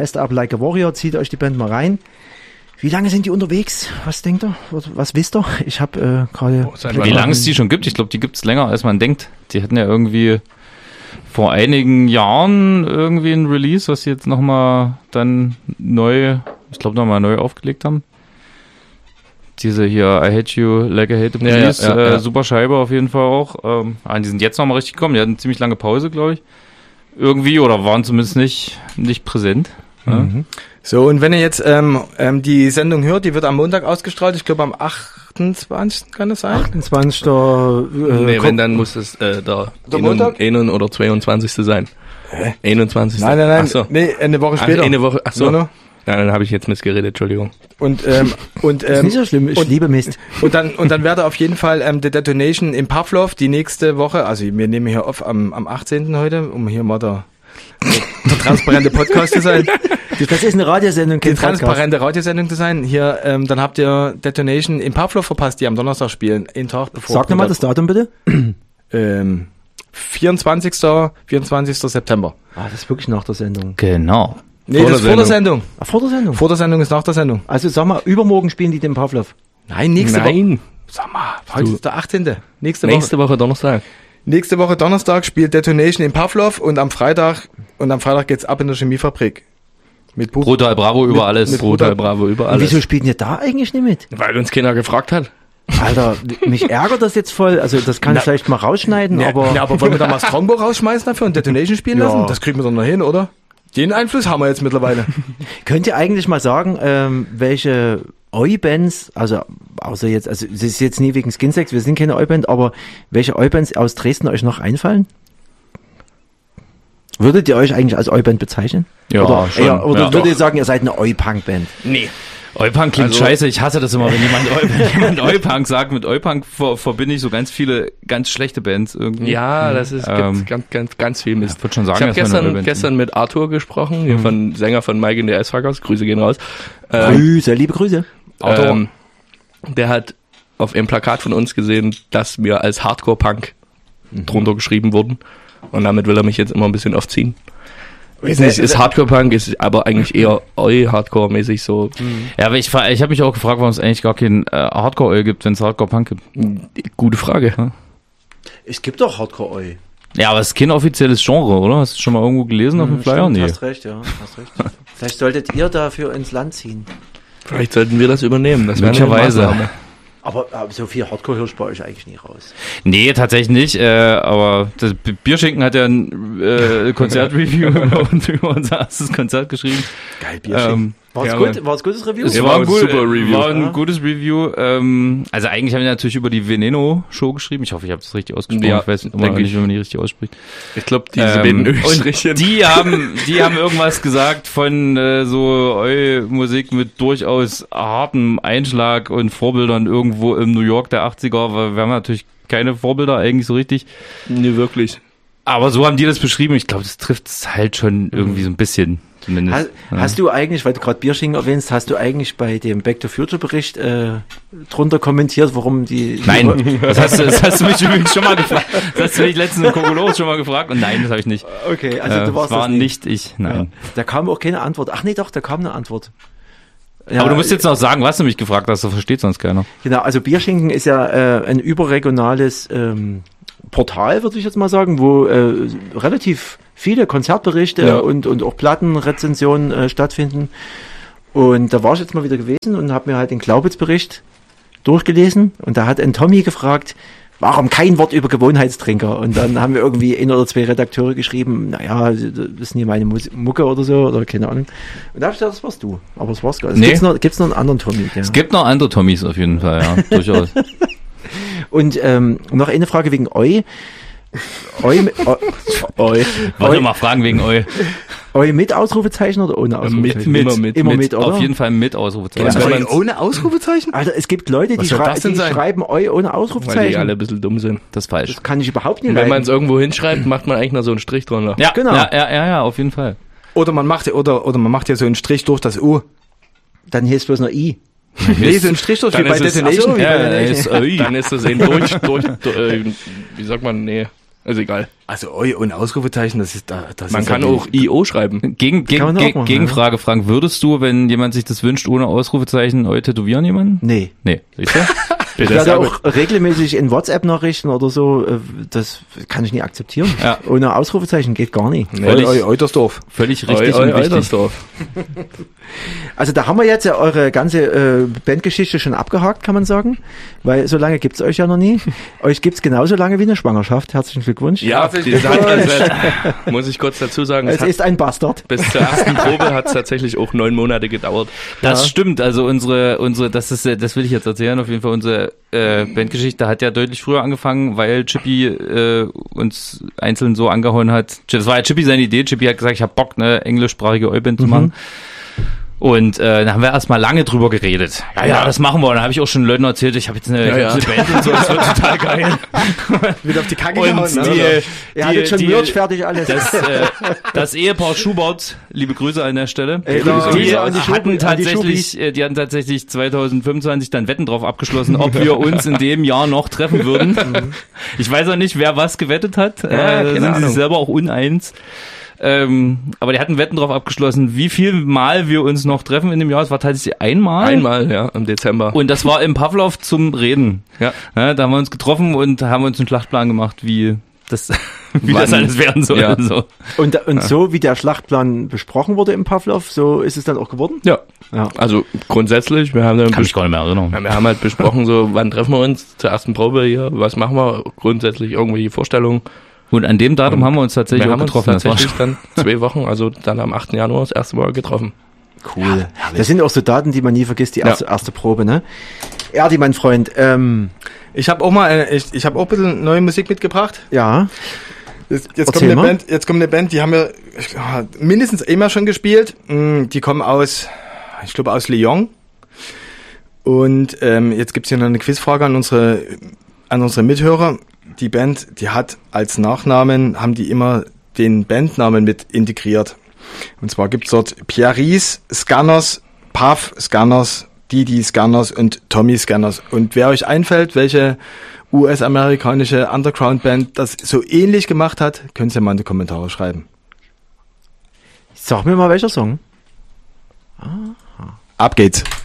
Dressed Up Like a Warrior, zieht euch die Band mal rein. Wie lange sind die unterwegs? Was denkt ihr? Was wisst ihr? Ich habe gerade... Wie lange es die schon gibt? Ich glaube, die gibt es länger, als man denkt. Die hatten ja irgendwie vor einigen Jahren irgendwie ein Release, was sie jetzt nochmal dann neu aufgelegt haben. Diese hier, I Hate You Like I Hate the Police, ja. Super Scheibe auf jeden Fall auch. Die sind jetzt nochmal richtig gekommen. Die hatten eine ziemlich lange Pause, glaube ich. Irgendwie, oder waren zumindest nicht präsent. Mhm. Ja. So, und wenn ihr jetzt die Sendung hört, die wird am Montag ausgestrahlt, ich glaube am 28. kann das sein? 28. Wenn, dann muss es der Montag? 1. oder 22. sein. 21. Nein. Ach so. Nee, eine Woche später. Eine Woche, ach so. No. Ja, dann habe ich jetzt missgeredet, Entschuldigung. Das ist nicht so schlimm, ich liebe Mist. Und dann werde auf jeden Fall The Detonation in Pavlov die nächste Woche, also wir nehmen hier auf am 18. heute, um hier mal der transparente Podcast zu sein. Das ist eine Radiosendung, kein Podcast. Transparente Radiosendung zu sein. Hier, dann habt ihr Detonation in Pavlov verpasst, die am Donnerstag spielen, einen Tag bevor. Sag nochmal das Datum bitte. 24. September. Das ist wirklich nach der Sendung. Genau. Nee, das ist vor der Sendung. Vor der Sendung? Vor der Sendung ist nach der Sendung. Also sag mal, übermorgen spielen die den Pavlov. Nein, nächste Woche. Sag mal, heute ist der 18. Nächste Woche Donnerstag. Nächste Woche Donnerstag spielt Detonation in Pavlov und am Freitag geht's ab in der Chemiefabrik. Mit Brutal Bravo über alles. Mit Brutal Bravo über alles. Und wieso spielt ihr da eigentlich nicht mit? Weil uns keiner gefragt hat. Alter, mich ärgert das jetzt voll. Also das kann ich vielleicht mal rausschneiden, aber wollen wir da mal Strongbow rausschmeißen dafür und Detonation spielen lassen? Das kriegen wir doch noch hin, oder? Den Einfluss haben wir jetzt mittlerweile. Könnt ihr eigentlich mal sagen, welche Oi-Bands, also außer jetzt, also es ist jetzt nie wegen Skinsex, wir sind keine Oi-Band, aber welche Oi-Bands aus Dresden euch noch einfallen? Würdet ihr euch eigentlich als Oi-Band bezeichnen? Ja, oder schon. Oder würdet ihr sagen, ihr seid eine Oi-Punk-Band? Nee. Oi-Punk klingt scheiße, ich hasse das immer, wenn jemand Oi-Punk sagt. Mit Oi-Punk verbinde ich so ganz viele, ganz schlechte Bands irgendwie. Ja, das ist ganz viel Mist. Ich würde schon sagen, ich habe gestern mit Arthur gesprochen, hier Sänger von Mike in the Ice-Fuckers, Grüße gehen raus. Liebe Grüße. Arthur, der hat auf einem Plakat von uns gesehen, dass wir als Hardcore-Punk drunter geschrieben wurden. Und damit will er mich jetzt immer ein bisschen aufziehen. Ist Hardcore-Punk, ist aber eigentlich eher Oi-Hardcore-mäßig so. Ja, aber ich habe mich auch gefragt, warum es eigentlich gar kein Hardcore-Oi gibt, wenn es Hardcore-Punk gibt. Gute Frage. Ja? Es gibt doch Hardcore-Oi. Ja, aber es ist kein offizielles Genre, oder? Hast du schon mal irgendwo gelesen auf dem Flyer? Nee. Hast recht. Vielleicht solltet ihr dafür ins Land ziehen. Vielleicht sollten wir das übernehmen. Das möglicherweise. Aber so viel Hardcore hörst du bei euch eigentlich nie raus. Nee, tatsächlich nicht. Aber das Bierschinken hat ja ein Konzertreview über unser erstes Konzert geschrieben. Geil, Bierschinken. War es gut? War es gutes Review? Es war ein super Review. War ein gutes Review. Also eigentlich haben wir natürlich über die Veneno-Show geschrieben. Ich hoffe, ich habe das richtig ausgesprochen. Ja, ich weiß immer nicht, wenn man die richtig ausspricht. Ich glaube, diese beiden Österreicher. Die haben irgendwas gesagt von so Musik mit durchaus hartem Einschlag und Vorbildern irgendwo im New York der 80er. Weil wir haben natürlich keine Vorbilder eigentlich so richtig. Nee, wirklich. Aber so haben die das beschrieben. Ich glaube, das trifft es halt schon irgendwie so ein bisschen. Hast du eigentlich, weil du gerade Bierschinken erwähnst, hast du eigentlich bei dem Back to Future Bericht drunter kommentiert, warum die... Nein, das hast du mich übrigens schon mal gefragt. Das hast du mich letztens in Kokolos schon mal gefragt und nein, das habe ich nicht. Okay, also du warst das war nicht ich, nein. Ja. Da kam auch keine Antwort. Ach nee, doch, da kam eine Antwort. Ja, aber du musst jetzt noch sagen, was du mich gefragt hast, das versteht sonst keiner. Genau, also Bierschinken ist ja ein überregionales Portal, würde ich jetzt mal sagen, wo relativ viele Konzertberichte und auch Plattenrezensionen stattfinden. Und da war ich jetzt mal wieder gewesen und habe mir halt den Glaubitz-Bericht durchgelesen und da hat ein Tommy gefragt, warum kein Wort über Gewohnheitstrinker? Und dann haben wir irgendwie 1 oder 2 Redakteure geschrieben, naja, das ist nie meine Mucke oder so, oder keine Ahnung. Und da habe ich gedacht, das warst du. Aber das war's gar nicht. Nee. Gibt's noch einen anderen Tommy? Ja. Es gibt noch andere Tommys auf jeden Fall, ja, durchaus. Und noch eine Frage wegen Oi. Wollte mal fragen wegen Oi. Oi mit Ausrufezeichen oder ohne Ausrufezeichen? Immer mit, oder? Auf jeden Fall mit Ausrufezeichen. Ja, ohne Ausrufezeichen? Alter, es gibt Leute, die schreiben Oi ohne Ausrufezeichen. Weil die alle ein bisschen dumm sind. Das ist falsch. Das kann ich überhaupt nicht leiden. Wenn man es irgendwo hinschreibt, macht man eigentlich noch so einen Strich drunter. Ja, genau. Ja, auf jeden Fall. Oder man macht ja so einen Strich durch das U. Dann hier ist bloß noch I. Nee, so ein Strich durch, wie bei Detonation. Dann ist das eben durch, wie sagt man, nee. Ist egal. Also Oi und Ausrufezeichen, das ist da. Man kann auch IO schreiben. Gegenfrage, Frank, würdest du, wenn jemand sich das wünscht, ohne Ausrufezeichen Oi tätowieren jemanden? Nee. Siehst du? Ich werde auch regelmäßig in WhatsApp-Nachrichten oder so, das kann ich nie akzeptieren. Ja. Ohne Ausrufezeichen geht gar nicht. Eutersdorf. Völlig richtig und wichtig. Eutersdorf. Also da haben wir jetzt ja eure ganze Bandgeschichte schon abgehakt, kann man sagen, weil so lange gibt's euch ja noch nie. Euch gibt's genauso lange wie eine Schwangerschaft. Herzlichen Glückwunsch. Ja, muss ich kurz dazu sagen. Es ist ein Bastard. Bis zur ersten Probe hat es tatsächlich auch 9 Monate gedauert. Das stimmt, also unsere, das will ich jetzt erzählen, auf jeden Fall unsere Bandgeschichte hat ja deutlich früher angefangen, weil Chippy uns einzeln so angehauen hat. Das war ja Chippy seine Idee. Chippy hat gesagt, ich hab Bock, eine englischsprachige Oi-Band zu machen. Und da haben wir erstmal lange drüber geredet. Ja, das machen wir. Und dann habe ich auch schon Leuten erzählt, ich habe jetzt eine Band und so, das wird total geil. Wieder auf die Kacke Und gehauen, ne? Ihr hattet schon Merch fertig alles. Das Ehepaar Schubert, liebe Grüße an der Stelle, Die hatten tatsächlich 2025 dann Wetten drauf abgeschlossen, ob wir uns in dem Jahr noch treffen würden. Ich weiß auch nicht, wer was gewettet hat. Sind sie sich selber auch uneins. Aber die hatten Wetten drauf abgeschlossen, wie viel Mal wir uns noch treffen in dem Jahr. Es war tatsächlich einmal. Einmal, ja, im Dezember. Und das war im Pavlov zum Reden. Ja, da haben wir uns getroffen und haben uns einen Schlachtplan gemacht, wie das alles werden soll. Ja. So. Und so wie der Schlachtplan besprochen wurde im Pavlov, so ist es dann auch geworden? Ja. Also grundsätzlich, wir haben dann Kann mich gar nicht mehr erinnern. wir haben halt besprochen, so wann treffen wir uns zur ersten Probe hier, was machen wir, grundsätzlich irgendwelche Vorstellungen. Und an dem Datum haben wir uns tatsächlich auch getroffen. Wir haben uns tatsächlich dann 2 Wochen, also dann am 8. Januar das erste Mal getroffen. Cool. Das sind auch so Daten, die man nie vergisst, die erste Probe, ne? Erdi, mein Freund, Ich habe auch mal, ich habe auch ein bisschen neue Musik mitgebracht. ja. Jetzt kommt eine Band, die haben wir mindestens einmal schon gespielt. Die kommen aus Lyon. Und jetzt gibt's hier noch eine Quizfrage an unsere Mithörer. Die Band, die hat als Nachnamen, haben die immer den Bandnamen mit integriert. Und zwar gibt's dort Pierre Ries, Scanners, Pav Scanners, Didi Scanners und Tommy Scanners. Und wer euch einfällt, welche US-amerikanische Underground-Band das so ähnlich gemacht hat, könnt ihr mal in die Kommentare schreiben. Sag mir mal, welcher Song? Ab geht's.